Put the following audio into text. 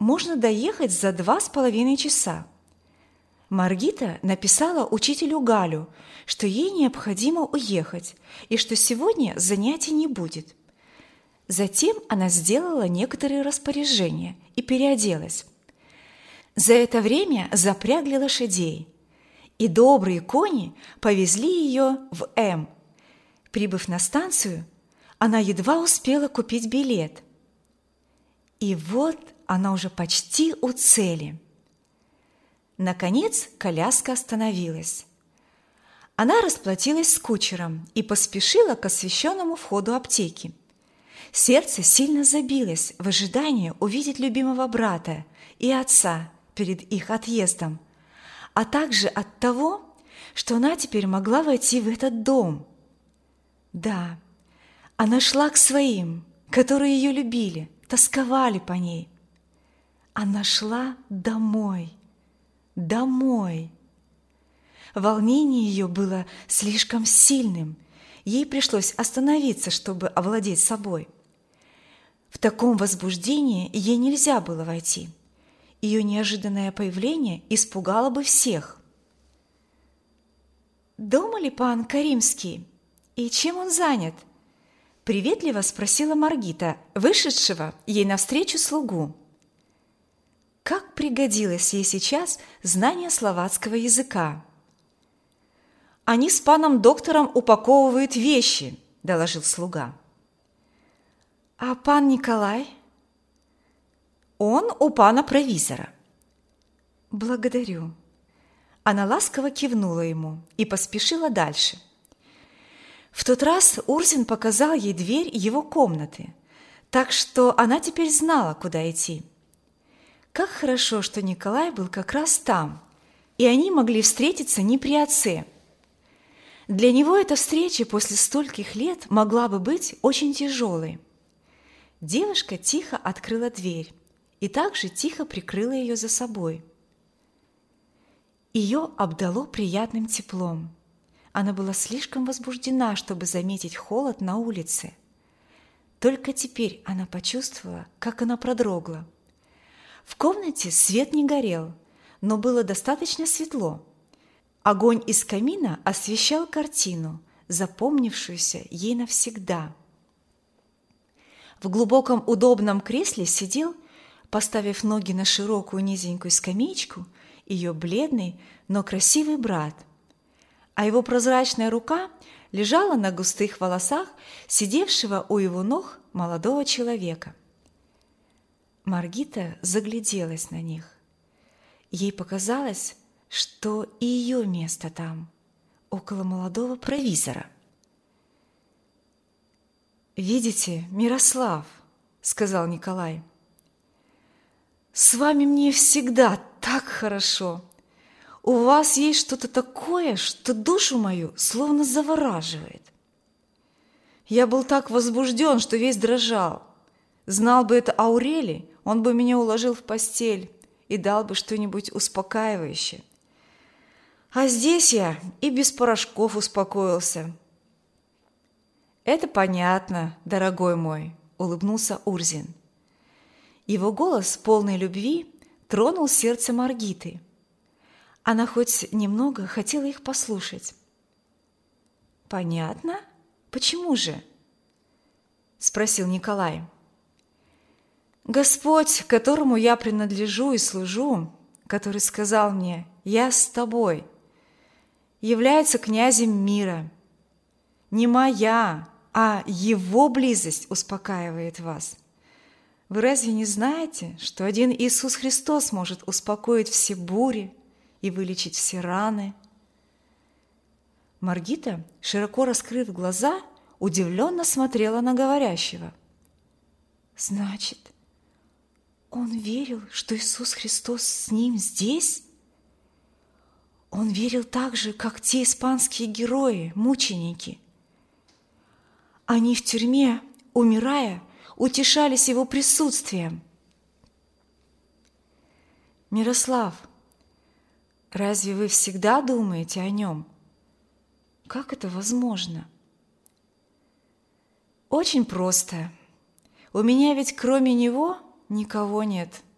можно доехать за 2,5 часа. Маргита написала учителю Галю, что ей необходимо уехать и что сегодня занятий не будет. Затем она сделала некоторые распоряжения и переоделась. За это время запрягли лошадей, и добрые кони повезли ее в М. Прибыв на станцию, она едва успела купить билет. И вот она уже почти у цели. Наконец коляска остановилась. Она расплатилась с кучером и поспешила к освещенному входу аптеки. Сердце сильно забилось в ожидании увидеть любимого брата и отца перед их отъездом, а также от того, что она теперь могла войти в этот дом. Да, она шла к своим, которые ее любили, тосковали по ней. Она шла домой, домой. Волнение ее было слишком сильным, ей пришлось остановиться, чтобы овладеть собой. В таком возбуждении ей нельзя было войти. Ее неожиданное появление испугало бы всех. «Дома ли пан Каримский? И чем он занят?» – приветливо спросила Маргита, вышедшего ей навстречу слугу. Как пригодилось ей сейчас знание словацкого языка! «Они с паном доктором упаковывают вещи», – доложил слуга. «А пан Николай?» «Он у пана провизора». «Благодарю». Она ласково кивнула ему и поспешила дальше. В тот раз Урзин показал ей дверь его комнаты, так что она теперь знала, куда идти. Как хорошо, что Николай был как раз там, и они могли встретиться не при отце. Для него эта встреча после стольких лет могла бы быть очень тяжелой. Девушка тихо открыла дверь и также тихо прикрыла ее за собой. Ее обдало приятным теплом. Она была слишком возбуждена, чтобы заметить холод на улице. Только теперь она почувствовала, как она продрогла. В комнате свет не горел, но было достаточно светло. Огонь из камина освещал картину, запомнившуюся ей навсегда. В глубоком удобном кресле сидел, поставив ноги на широкую низенькую скамеечку, ее бледный, но красивый брат, а его прозрачная рука лежала на густых волосах сидевшего у его ног молодого человека. Маргита загляделась на них. Ей показалось, что и ее место там, около молодого провизора. «Видите, Мирослав, — сказал Николай, — с вами мне всегда так хорошо. У вас есть что-то такое, что душу мою словно завораживает. Я был так возбужден, что весь дрожал. Знал бы это Аурелий, он бы меня уложил в постель и дал бы что-нибудь успокаивающее. А здесь я и без порошков успокоился». «Это понятно, дорогой мой», – улыбнулся Урзин. Его голос, полный любви, тронул сердце Маргиты. Она хоть немного хотела их послушать. «Понятно? Почему же?» – спросил Николай. «Господь, которому я принадлежу и служу, который сказал мне: «Я с тобой», является князем мира. Не моя, а его близость успокаивает вас. Вы разве не знаете, что один Иисус Христос может успокоить все бури и вылечить все раны?» Маргита, широко раскрыв глаза, удивленно смотрела на говорящего. «Значит, он верил, что Иисус Христос с ним здесь? Он верил так же, как те испанские герои, мученики. Они в тюрьме, умирая, утешались его присутствием. Мирослав, разве вы всегда думаете о нем? Как это возможно?» «Очень просто. У меня ведь кроме него никого нет»,